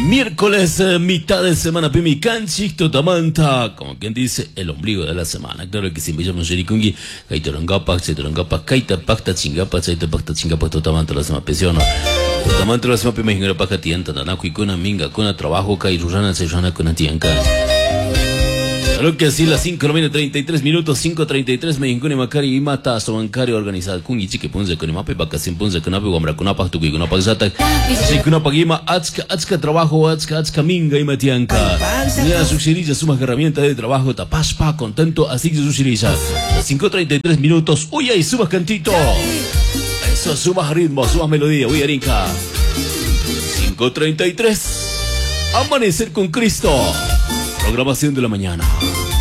Miércoles, mitad de semana, pimi canchito tamanta, como quien dice, el ombligo de la semana. Claro que sí, me llamo Sherikungi, Kaitorangapa, Chaitorangapa, Kaita, Pacta, Chingapa, Chaita, Pacta, Chingapa, Totamanta, la semana pensión. Totamanta, la semana pimi, Ingera, Paca, Tienta, Tanaku, y Kuna, Minga, Kuna, Trabajo, Kairurana, Sejana, Kuna, Tienka. Claro que así, las 5:33 minutos, 5:33, Mejinkune Makari y Mata, Sobancari organizado, con Ichike Punze, con Imape, Bacasin Punze, con Ape, Guambra, con Apa, Tuki, con Apa, Zata, con Apa, Guima, Atska, trabajo, Atska, Minga y Matianca. Mira, Sushirilla, sumas herramientas de trabajo, Tapaspa, contento, así que Sushirilla. 5:33 minutos, uy, ahí subas cantito. Eso, subas ritmo, subas melodía, uy, Arinka. 5:33, amanecer con Cristo. Programación de la mañana.